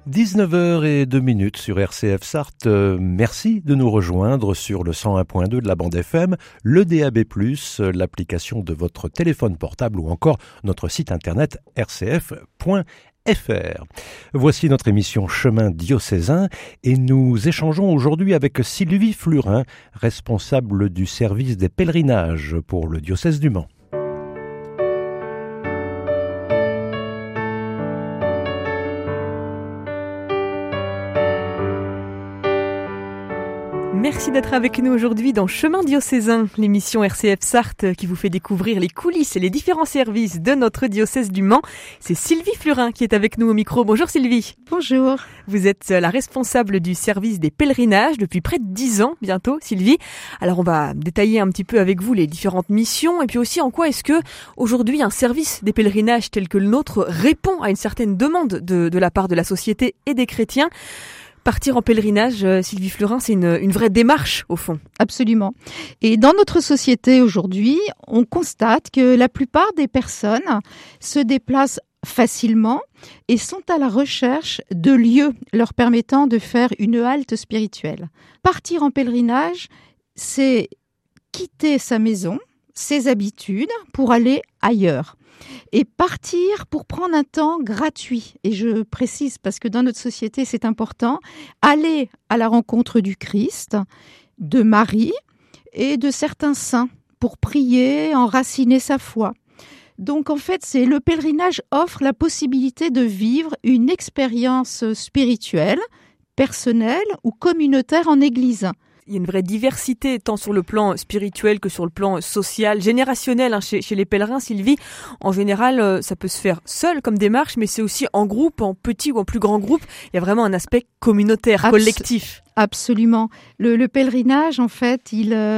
19h02 sur RCF Sarthe. Merci de nous rejoindre sur le 101.2 de la bande FM, le DAB+, l'application de votre téléphone portable ou encore notre site internet rcf.fr. Voici notre émission Chemin diocésain et nous échangeons aujourd'hui avec Sylvie Flurin, responsable du service des pèlerinages pour le diocèse du Mans. Merci d'être avec nous aujourd'hui dans Chemin diocésain, l'émission RCF Sarthe qui vous fait découvrir les coulisses et les différents services de notre diocèse du Mans. C'est Sylvie Flurin qui est avec nous au micro. Bonjour Sylvie. Bonjour. Vous êtes la responsable du service des pèlerinages depuis près de 10 ans bientôt, Sylvie. Alors on va détailler un petit peu avec vous les différentes missions et puis aussi en quoi est-ce que aujourd'hui un service des pèlerinages tel que le nôtre répond à une certaine demande de la part de la société et des chrétiens. Partir en pèlerinage, Sylvie Flurin, c'est une vraie démarche au fond. Absolument. Et dans notre société aujourd'hui, on constate que la plupart des personnes se déplacent facilement et sont à la recherche de lieux leur permettant de faire une halte spirituelle. Partir en pèlerinage, c'est quitter sa maison, ses habitudes pour aller ailleurs. Et partir pour prendre un temps gratuit. Et je précise parce que dans notre société, c'est important, aller à la rencontre du Christ, de Marie et de certains saints pour prier, enraciner sa foi. Donc en fait, le pèlerinage offre la possibilité de vivre une expérience spirituelle, personnelle ou communautaire en église. Il y a une vraie diversité, tant sur le plan spirituel que sur le plan social, générationnel chez les pèlerins, Sylvie. En général, ça peut se faire seul comme démarche, mais c'est aussi en groupe, en petit ou en plus grand groupe. Il y a vraiment un aspect communautaire, collectif. Absolument. Le pèlerinage, en fait,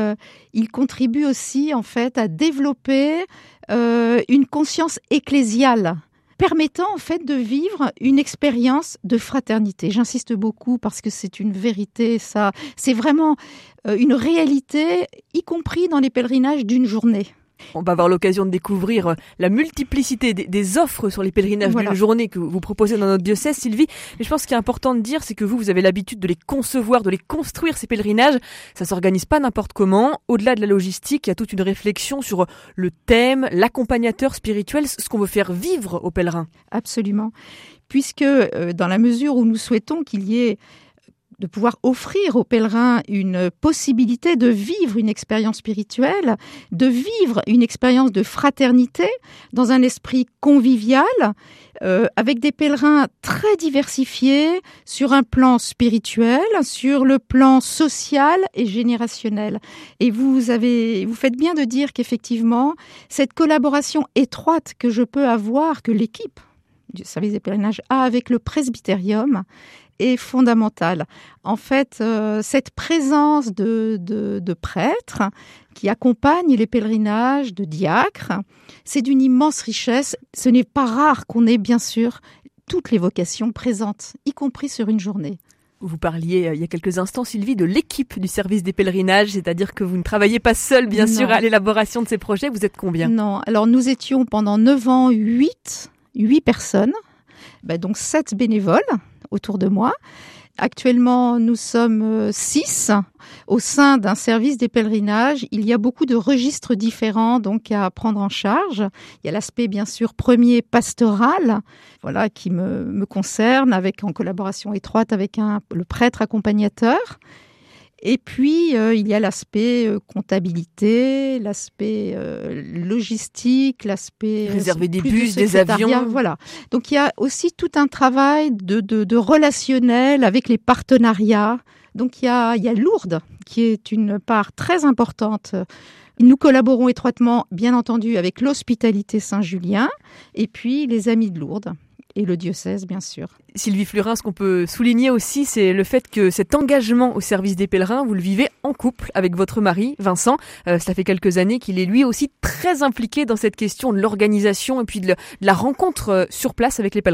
il contribue aussi en fait à développer une conscience ecclésiale, permettant en fait de vivre une expérience de fraternité. J'insiste beaucoup parce que c'est une vérité, ça, c'est vraiment une réalité, y compris dans les pèlerinages d'une journée. On va avoir l'occasion de découvrir la multiplicité des offres sur les pèlerinages d'une journée que vous proposez dans notre diocèse, Sylvie. Mais je pense qu'il est important de dire, c'est que vous avez l'habitude de les concevoir, de les construire, ces pèlerinages. Ça s'organise pas n'importe comment. Au-delà de la logistique, il y a toute une réflexion sur le thème, l'accompagnateur spirituel, ce qu'on veut faire vivre aux pèlerins. Absolument. Puisque dans la mesure où nous souhaitons qu'il y ait de pouvoir offrir aux pèlerins une possibilité de vivre une expérience spirituelle, de vivre une expérience de fraternité dans un esprit convivial, avec des pèlerins très diversifiés sur un plan spirituel, sur le plan social et générationnel. Et vous faites bien de dire qu'effectivement, cette collaboration étroite que je peux avoir, que l'équipe du service des pèlerinages a avec le presbytérium, est fondamentale. En fait, cette présence de prêtres qui accompagnent les pèlerinages, de diacres, c'est d'une immense richesse. Ce n'est pas rare qu'on ait bien sûr toutes les vocations présentes, y compris sur une journée. Vous parliez il y a quelques instants, Sylvie, de l'équipe du service des pèlerinages, c'est-à-dire que vous ne travaillez pas seul, bien sûr, à l'élaboration de ces projets. Vous êtes combien ? Non, alors nous étions pendant 9 ans 8 personnes, donc 7 bénévoles autour de moi. Actuellement, nous sommes 6 au sein d'un service des pèlerinages. Il y a beaucoup de registres différents donc à prendre en charge. Il y a l'aspect bien sûr premier pastoral, qui me concerne en collaboration étroite avec le prêtre accompagnateur. Et puis, il y a l'aspect comptabilité, l'aspect logistique, l'aspect réserver des bus, des avions. Voilà. Donc, il y a aussi tout un travail de relationnel avec les partenariats. Donc, il y a Lourdes, qui est une part très importante. Nous collaborons étroitement, bien entendu, avec l'Hospitalité Saint-Julien et puis les Amis de Lourdes. Et le diocèse, bien sûr. Sylvie Flurin, ce qu'on peut souligner aussi, c'est le fait que cet engagement au service des pèlerins, vous le vivez en couple avec votre mari, Vincent. Ça fait quelques années qu'il est lui aussi très impliqué dans cette question de l'organisation et puis de la rencontre sur place avec les pèlerins.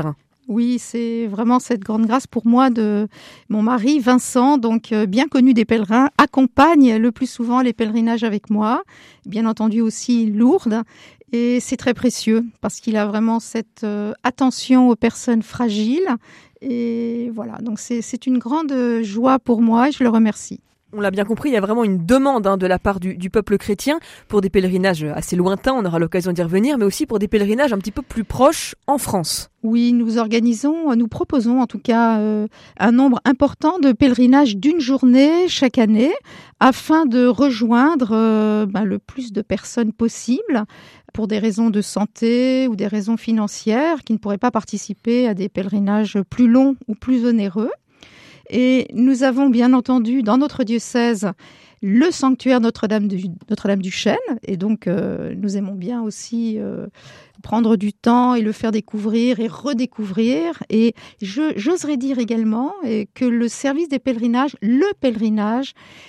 Oui, c'est vraiment cette grande grâce pour moi de mon mari Vincent, donc bien connu des pèlerins, accompagne le plus souvent les pèlerinages avec moi, bien entendu aussi Lourdes, et c'est très précieux parce qu'il a vraiment cette attention aux personnes fragiles, et voilà, donc c'est une grande joie pour moi et je le remercie. On l'a bien compris, il y a vraiment une demande de la part du peuple chrétien pour des pèlerinages assez lointains, on aura l'occasion d'y revenir, mais aussi pour des pèlerinages un petit peu plus proches en France. Oui, nous proposons en tout cas un nombre important de pèlerinages d'une journée chaque année afin de rejoindre le plus de personnes possible pour des raisons de santé ou des raisons financières qui ne pourraient pas participer à des pèlerinages plus longs ou plus onéreux. Et nous avons bien entendu dans notre diocèse le sanctuaire Notre-Dame du Chêne. Et donc, nous aimons bien aussi prendre du temps et le faire découvrir et redécouvrir. Et j'oserais dire également que le service des pèlerinages, le pèlerinage,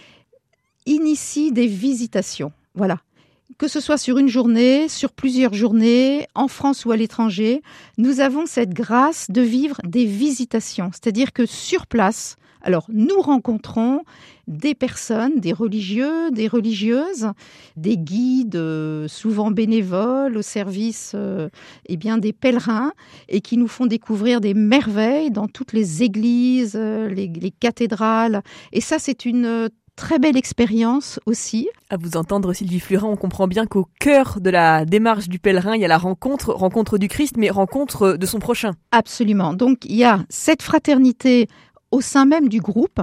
initie des visitations. Voilà. Que ce soit sur une journée, sur plusieurs journées, en France ou à l'étranger, nous avons cette grâce de vivre des visitations. C'est-à-dire que sur place, alors nous rencontrons des personnes, des religieux, des religieuses, des guides souvent bénévoles au service des pèlerins et qui nous font découvrir des merveilles dans toutes les églises, les cathédrales. Et ça, c'est une très belle expérience aussi. À vous entendre, Sylvie Flurin, on comprend bien qu'au cœur de la démarche du pèlerin, il y a la rencontre du Christ, mais rencontre de son prochain. Absolument. Donc, il y a cette fraternité au sein même du groupe.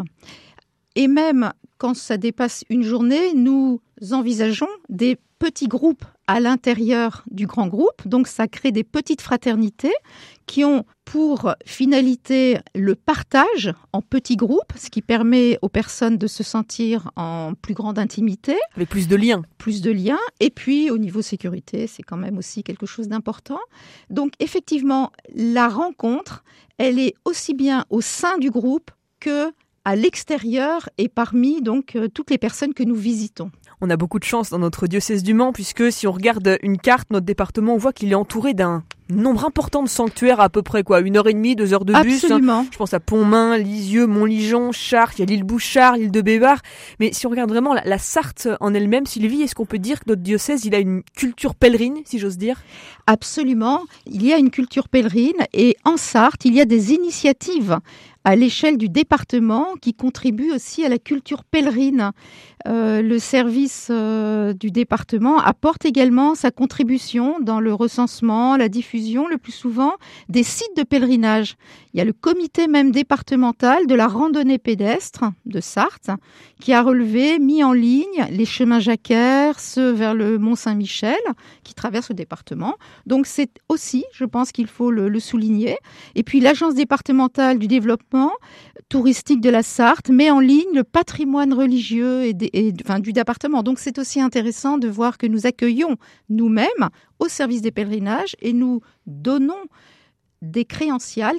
Et même quand ça dépasse une journée, nous envisageons des petits groupes à l'intérieur du grand groupe. Donc, ça crée des petites fraternités qui ont pour finalité le partage en petits groupes, ce qui permet aux personnes de se sentir en plus grande intimité. Avec plus de liens. Plus de liens. Et puis, au niveau sécurité, c'est quand même aussi quelque chose d'important. Donc, effectivement, la rencontre, elle est aussi bien au sein du groupe que à l'extérieur et parmi donc toutes les personnes que nous visitons. On a beaucoup de chance dans notre diocèse du Mans puisque si on regarde une carte, notre département, on voit qu'il est entouré d'un nombre important de sanctuaires, à peu près 1h30, 2 heures de bus. Absolument. Je pense à Pontmain, Lisieux, Montligeon, Chartres, il y a l'île Bouchard, l'île de Bébar. Mais si on regarde vraiment la Sarthe en elle-même, Sylvie, est-ce qu'on peut dire que notre diocèse, il a une culture pèlerine, si j'ose dire ? Absolument. Il y a une culture pèlerine et en Sarthe, il y a des initiatives à l'échelle du département qui contribuent aussi à la culture pèlerine. Le service du département apporte également sa contribution dans le recensement, la diffusion, le plus souvent, des sites de pèlerinage. Il y a le comité même départemental de la randonnée pédestre de Sarthe qui a relevé, mis en ligne les chemins jacquaires, ceux vers le Mont-Saint-Michel qui traversent le département. Donc c'est aussi, je pense qu'il faut le souligner. Et puis l'agence départementale du développement touristique de la Sarthe met en ligne le patrimoine religieux du département. Donc c'est aussi intéressant de voir que nous accueillons nous-mêmes au service des pèlerinages et nous donnons des crédentials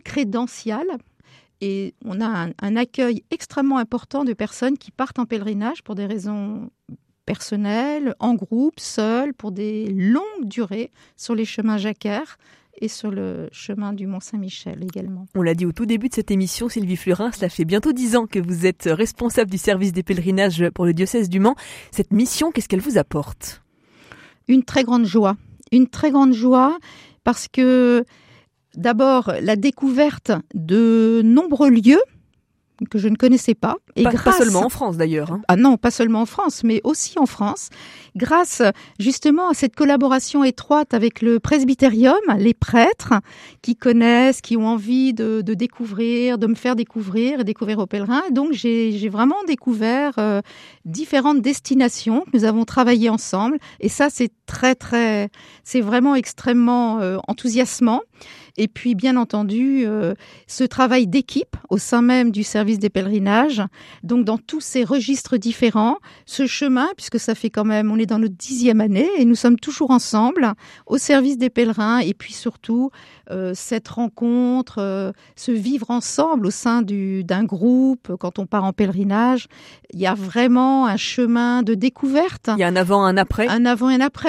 et on a un accueil extrêmement important de personnes qui partent en pèlerinage pour des raisons personnelles, en groupe, seules, pour des longues durées sur les chemins jacquaires et sur le chemin du Mont-Saint-Michel également. On l'a dit au tout début de cette émission, Sylvie Flurin, cela fait bientôt 10 ans que vous êtes responsable du service des pèlerinages pour le diocèse du Mans. Cette mission, qu'est-ce qu'elle vous apporte ? Une très grande joie parce que d'abord la découverte de nombreux lieux que je ne connaissais pas. Et pas seulement en France d'ailleurs. Ah non, pas seulement en France, mais aussi en France. Grâce justement à cette collaboration étroite avec le presbytérium, les prêtres qui connaissent, qui ont envie de découvrir, de me faire découvrir et découvrir aux pèlerins. Et donc j'ai vraiment découvert différentes destinations que nous avons travaillé ensemble. Et ça, c'est c'est vraiment extrêmement enthousiasmant. Et puis, bien entendu, ce travail d'équipe au sein même du service des pèlerinages, donc dans tous ces registres différents, ce chemin, puisque ça fait quand même, on est dans notre 10e année et nous sommes toujours ensemble au service des pèlerins et puis surtout cette rencontre, ce vivre ensemble au sein d'un groupe quand on part en pèlerinage. Il y a vraiment un chemin de découverte. Il y a un avant, un après. Un avant et un après.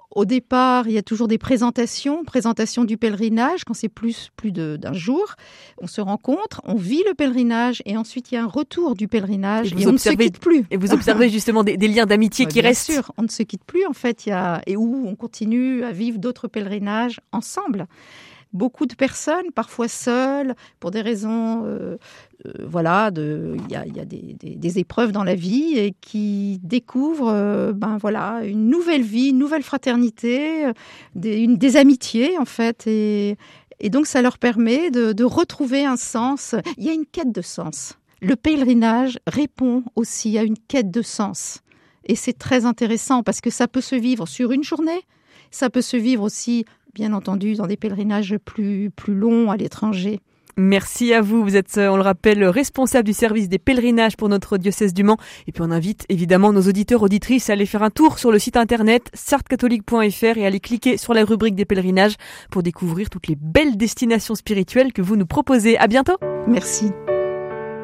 Au départ, il y a toujours des présentations du pèlerinage. Quand c'est plus d'un jour, on se rencontre, on vit le pèlerinage et ensuite il y a un retour du pèlerinage et on ne se quitte plus. Et vous observez justement des liens d'amitié qui restent. Bien sûr, on ne se quitte plus en fait. Et où on continue à vivre d'autres pèlerinages ensemble. Beaucoup de personnes, parfois seules, pour des raisons, il y a des épreuves dans la vie et qui découvrent, une nouvelle vie, une nouvelle fraternité, des amitiés en fait, et donc ça leur permet de retrouver un sens. Il y a une quête de sens. Le pèlerinage répond aussi à une quête de sens, et c'est très intéressant parce que ça peut se vivre sur une journée, ça peut se vivre aussi, bien entendu, dans des pèlerinages plus longs à l'étranger. Merci à vous. Vous êtes, on le rappelle, responsable du service des pèlerinages pour notre diocèse du Mans. Et puis on invite évidemment nos auditeurs, auditrices à aller faire un tour sur le site internet sarthes-catholiques.fr et aller cliquer sur la rubrique des pèlerinages pour découvrir toutes les belles destinations spirituelles que vous nous proposez. À bientôt. Merci.